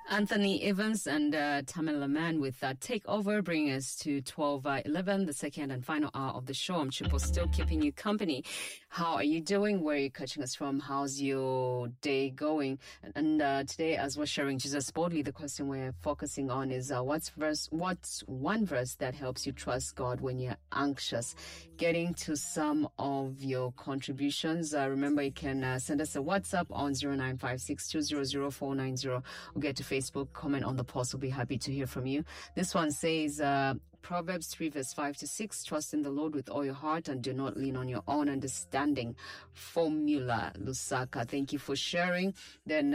Anthony Evans and Tamela Mann with Takeover, bringing us to 12:11, the second and final hour of the show. I'm Triple, still keeping you company. How are you doing? Where are you catching us from? How's your day going? And today, as we're sharing Jesus Boldly, the question we're focusing on is what's one verse that helps you trust God when you're anxious? Getting to some of your contributions. Remember, you can send us a WhatsApp on 0956200490 or get to Facebook, comment on the post. We'll be happy to hear from you. This one says, Proverbs 3 verse 5-6, trust in the Lord with all your heart and do not lean on your own understanding. Formula Lusaka. Thank you for sharing. Then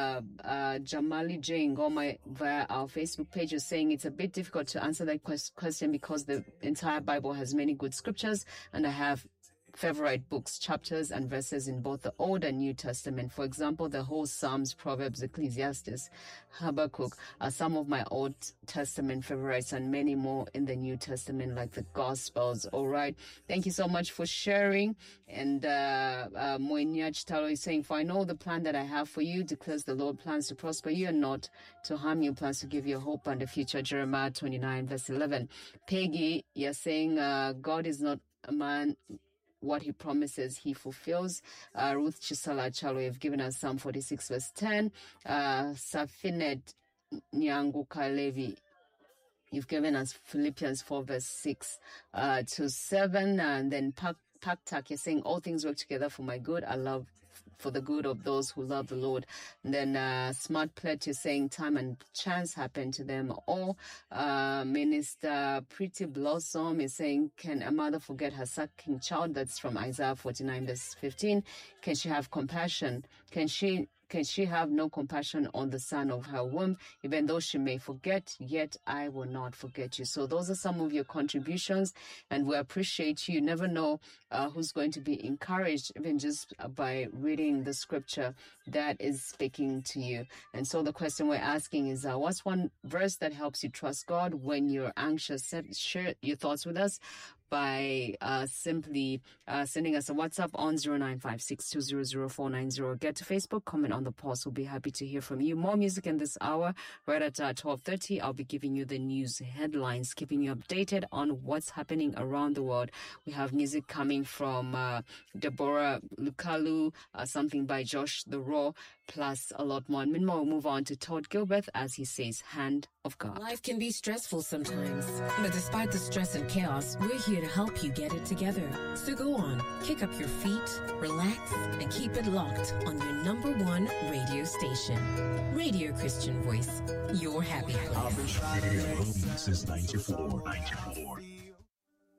Jamali J. Ngoma via our Facebook page is saying it's a bit difficult to answer that question because the entire Bible has many good scriptures and I have favorite books, chapters and verses in both the Old and New Testament. For example, the whole Psalms, Proverbs, Ecclesiastes, Habakkuk are some of my Old Testament favorites and many more in the New Testament like the Gospels. All right. Thank you so much for sharing. And Moinyaj Talo is saying, for I know the plan that I have for you, declares the Lord, plans to prosper you and not to harm you, plans to give you hope and a future. Jeremiah 29 verse 11. Peggy, you're saying God is not a man. What he promises, he fulfills. Ruth Chisala Chalo, you've given us Psalm 46 verse 10. Safinet Nyanguka Levi, you've given us Philippians 4 verse 6 to 7. And then Paktak, you're saying all things work together for my good. I love for the good of those who love the Lord. And then Smart Pledge is saying time and chance happen to them all. Minister Pretty Blossom is saying, can a mother forget her sucking child? That's from Isaiah 49 verse 15. Can she have compassion? Can she have no compassion on the son of her womb? Even though she may forget, yet I will not forget you. So those are some of your contributions, and we appreciate you. You never know who's going to be encouraged, even just by reading the scripture that is speaking to you. And so the question we're asking is, what's one verse that helps you trust God when you're anxious? Share your thoughts with us by simply sending us a WhatsApp on 0956200490. Get to Facebook, comment on the post. We'll be happy to hear from you. More music in this hour. Right at 12:30, I'll be giving you the news headlines, keeping you updated on what's happening around the world. We have music coming from Deborah Lukalu, something by Josh the Raw, plus a lot more. And meanwhile, we'll move on to Todd Gilbert as he says, Hand of God. Life can be stressful sometimes, but despite the stress and chaos, we're here to help you get it together. So go on, kick up your feet, relax, and keep it locked on your number one radio station. Radio Christian Voice, your happy place. I've been trying to since 94.